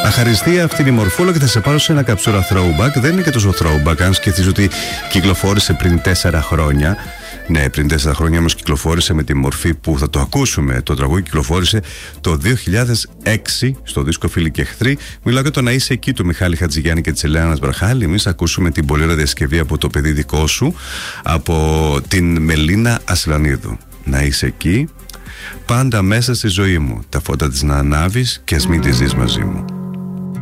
Αχαριστία αυτή η μορφούλα και θα σε πάρω σε ένα καψούρα throwback. Δεν είναι και τόσο throwback, αν σκεφτείς ότι κυκλοφόρησε πριν 4 χρόνια. Ναι, πριν 4 χρόνια όμως κυκλοφόρησε με τη μορφή που θα το ακούσουμε. Το τραγούδι κυκλοφόρησε το 2006 στο δίσκο Φίλοι και Εχθροί. Μιλάω για το Να Είσαι Εκεί του Μιχάλη Χατζηγιάννη και της Ελένας Βραχάλη. Εμείς ακούσουμε την πολύ ωραία διασκευή από Το Παιδί Δικό Σου από την Μελίνα Ασλανίδου. Να είσαι εκεί, πάντα μέσα στη ζωή μου. Τα φώτα της να ανάβεις και ας μην τη ζεις μαζί μου.